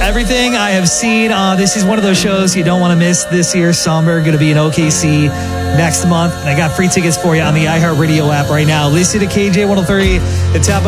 everything I have seen. This is one of those shows you don't want to miss this year. Somber, going to be in OKC next month. And I got free tickets for you on the iHeartRadio app right now. Listen to KJ 103 and tap